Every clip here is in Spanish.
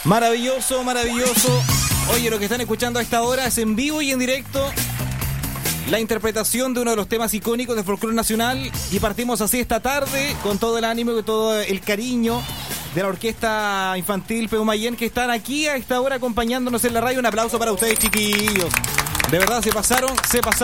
Maravilloso, maravilloso. Oye, lo que están escuchando a esta hora es en vivo y en directo la interpretación de uno de los temas icónicos del folclore nacional. Y partimos así esta tarde con todo el ánimo y todo el cariño de la Orquesta Infantil Peumayén, que están aquí a esta hora acompañándonos en la radio. Un aplauso para ustedes, chiquillos. De verdad, se pasaron.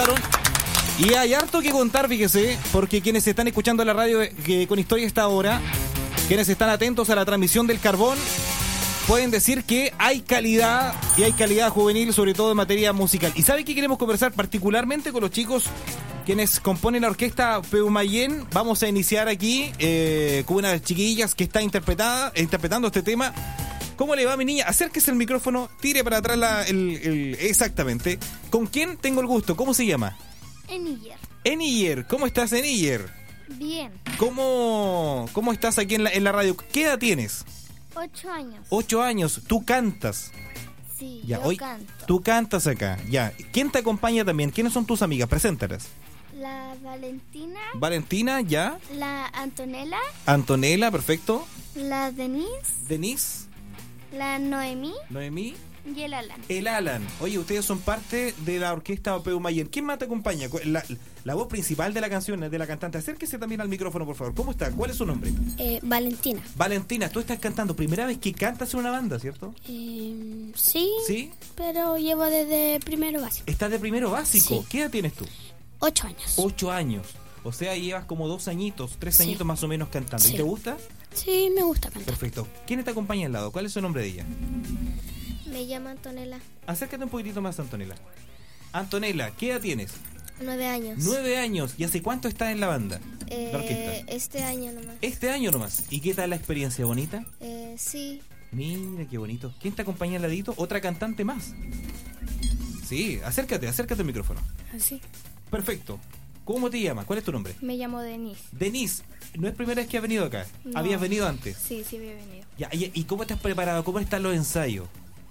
Y hay harto que contar, fíjese, porque quienes están escuchando la radio con Historia a esta hora, quienes están atentos a la transmisión del Carbón, pueden decir que hay calidad, y hay calidad juvenil, sobre todo en materia musical. ¿Y sabe qué queremos conversar particularmente con los chicos quienes componen la Orquesta Peumayén? Vamos a iniciar aquí con una de las chiquillas que está interpretando este tema. ¿Cómo le va, mi niña? Acérquese el micrófono, tire para atrás exactamente. ¿Con quién tengo el gusto? ¿Cómo se llama? Eniyer. ¿Cómo estás, Eniyer? Bien. ¿Cómo estás aquí en la radio? ¿Qué edad tienes? 8 años. 8 años. ¿Tú cantas? Sí, Ya, yo canto. Tú cantas acá, ya. ¿Quién te acompaña también? ¿Quiénes son tus amigas? Preséntalas. La Valentina. Valentina, ya. La Antonella. Antonella, perfecto. La Denise. Denise. La Noemí. Noemí. Y el Alan. El Alan. Oye, ustedes son parte de la Orquesta Peumayén. ¿Quién más te acompaña? La voz principal de la canción, de la cantante. Acérquese también al micrófono, por favor. ¿Cómo está? ¿Cuál es su nombre? Valentina. Valentina, tú estás cantando. Primera vez que cantas en una banda, ¿cierto? Sí. ¿Sí? Pero llevo desde primero básico. ¿Estás de primero básico? Sí. ¿Qué edad tienes tú? 8 años. 8 años. O sea, llevas como 2 añitos, 3 añitos más o menos cantando. Sí. ¿Y te gusta? Sí, me gusta cantar. Perfecto. ¿Quién te acompaña al lado? ¿Cuál es el nombre de ella? Me llamo Antonella. Acércate un poquitito más, Antonella. Antonella, ¿qué edad tienes? 9 años. 9 años. ¿Y hace cuánto estás en la banda? La orquesta. Este año nomás. Este año nomás. ¿Y qué tal la experiencia? ¿Bonita? Sí. Mira, qué bonito. ¿Quién te acompaña al ladito? ¿Otra cantante más? Sí, acércate al micrófono. Así. Perfecto. ¿Cómo te llamas? ¿Cuál es tu nombre? Me llamo Denise. Denise, ¿no es primera vez que has venido acá? No. ¿Habías venido antes? Sí, había venido. Ya, ¿y cómo estás preparado? ¿Cómo están los ensayos?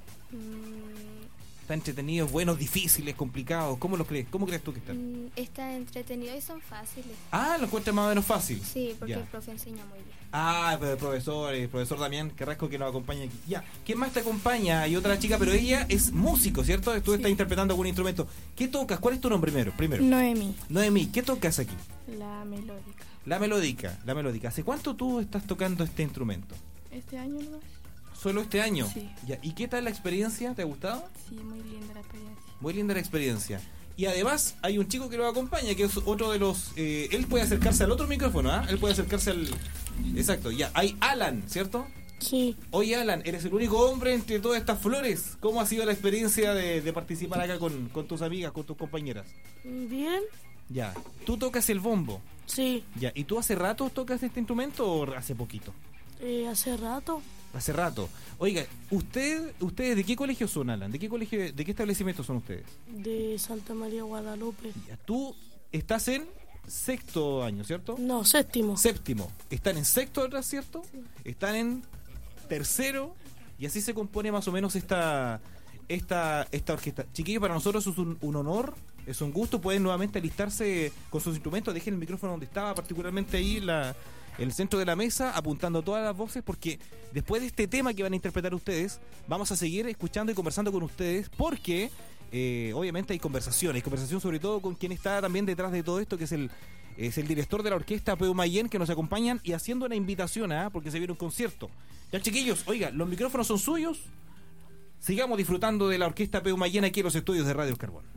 ¿Están entretenidos, buenos, difíciles, complicados? ¿Cómo los crees? ¿Cómo crees tú que están? Están entretenidos y son fáciles. Ah, lo encuentras más o menos fácil. Sí, porque Ya. el profe enseña muy bien. Ah, pero el profesor Damián Carrasco, que nos acompaña aquí. Ya, ¿quién más te acompaña? Hay otra chica, pero ella es músico, ¿cierto? Tú estás interpretando algún instrumento. ¿Qué tocas? ¿Cuál es tu nombre primero? Noemí. Noemí, ¿qué tocas aquí? La melódica. La melódica. ¿Hace cuánto tú estás tocando este instrumento? Este año no. ¿Solo este año? Sí. Ya, ¿y qué tal la experiencia? ¿Te ha gustado? Sí, muy linda la experiencia. Muy linda la experiencia. Y además hay un chico que lo acompaña, que es otro de los... él puede acercarse al otro micrófono, ¿ah? Él puede acercarse al... Exacto, ya. Hay Alan, ¿cierto? Sí. Oye, Alan, eres el único hombre entre todas estas flores. ¿Cómo ha sido la experiencia de participar acá con tus amigas, con tus compañeras? Bien. Ya. ¿Tú tocas el bombo? Sí. Ya. ¿Y tú hace rato tocas este instrumento o hace poquito? Hace rato. Hace rato. Oiga, ¿ustedes de qué colegio son, Alan? ¿De qué establecimiento son ustedes? De Santa María Guadalupe. Ya, tú estás en sexto año, ¿cierto? No, séptimo. Séptimo. Están en sexto ahora, ¿cierto? Sí. Están en tercero y así se compone más o menos esta orquesta. Chiquillos, para nosotros es un honor, es un gusto. Pueden nuevamente alistarse con sus instrumentos. Dejen el micrófono donde estaba, particularmente ahí en el centro de la mesa, apuntando todas las voces, porque después de este tema que van a interpretar ustedes, vamos a seguir escuchando y conversando con ustedes, porque obviamente hay conversación sobre todo con quien está también detrás de todo esto, que es el director de la Orquesta Peumayén, que nos acompañan y haciendo una invitación, porque se viene un concierto. Ya, chiquillos, oiga, los micrófonos son suyos. Sigamos disfrutando de la Orquesta Peumayén aquí en los estudios de Radio El Carbón.